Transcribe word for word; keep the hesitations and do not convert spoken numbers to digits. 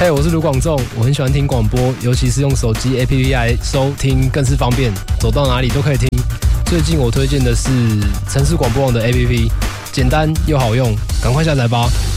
嘿、hey, 我是卢广仲，我很喜欢听广播，尤其是用手机 A P P 来收听，更是方便，走到哪里都可以听。最近我推荐的是城市广播网的 A P P， 简单又好用，赶快下载吧。